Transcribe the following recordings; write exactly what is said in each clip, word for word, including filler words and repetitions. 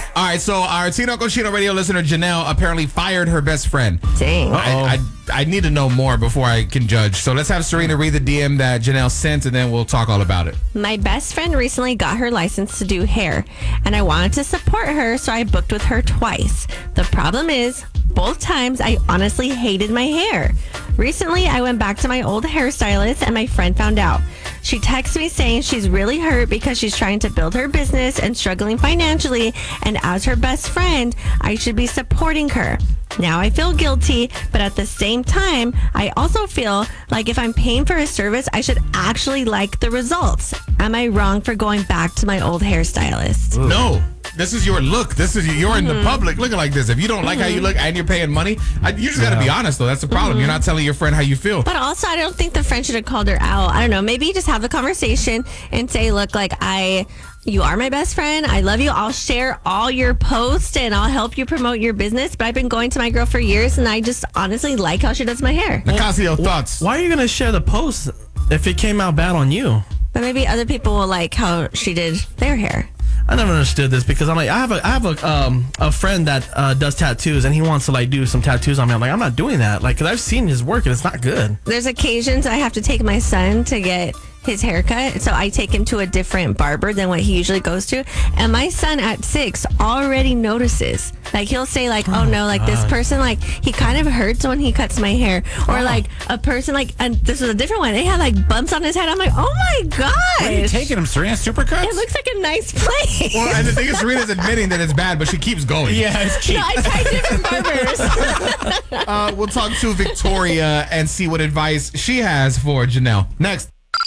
All right, so our Tino Cochino radio listener, Janelle, apparently fired her best friend. Dang. I, I, I need to know more before I can judge. So let's have Serena read the D M that Janelle sent, and then we'll talk all about it. My best friend recently got her license to do hair, and I wanted to support her, so I booked with her twice. The problem is, both times I honestly hated my hair. Recently, I went back to my old hairstylist, and my friend found out. She texts me saying she's really hurt because she's trying to build her business and struggling financially, and as her best friend, I should be supporting her. Now I feel guilty, but at the same time, I also feel like if I'm paying for a service, I should actually like the results. Am I wrong for going back to my old hairstylist? Ooh. No. This is your look. This is you're in mm-hmm. the public looking like this. If you don't like mm-hmm. how you look and you're paying money, I, you just got to yeah. be honest, though. That's the problem. Mm-hmm. You're not telling your friend how you feel. But also, I don't think the friend should have called her out. I don't know. Maybe just have a conversation and say, look, like, I... You are my best friend. I love you. I'll share all your posts and I'll help you promote your business. But I've been going to my girl for years and I just honestly like how she does my hair. Nicasio, thoughts? Why are you going to share the post if it came out bad on you? But maybe other people will like how she did their hair. I never understood this because I'm like, I have a I have a um a friend that uh, does tattoos and he wants to like do some tattoos on me. I'm like, I'm not doing that. Like, cause I've seen his work and it's not good. There's occasions I have to take my son to get his haircut, so I take him to a different barber than what he usually goes to, and my son at six already notices. Like, he'll say like, oh, oh no, like God. This person, like, he kind of hurts when he cuts my hair, or oh. like a person, like, and this was a different one, they had like bumps on his head. I'm like, oh my God, where are you taking him, Serena? Supercuts? It looks like a nice place. Well, and the thing is, Serena's admitting that it's bad, but she keeps going. Yeah, it's cheap. No, I tried different barbers. uh, we'll talk to Victoria and see what advice she has for Janelle. Next.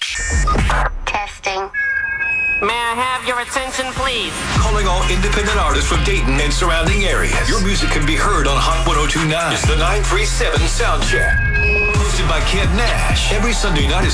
Testing. May I have your attention, please? Calling all independent artists from Dayton and surrounding areas. Your music can be heard on Hot one oh two point nine. It's the nine three seven Sound Check. Hosted by Kent Nash. Every Sunday night is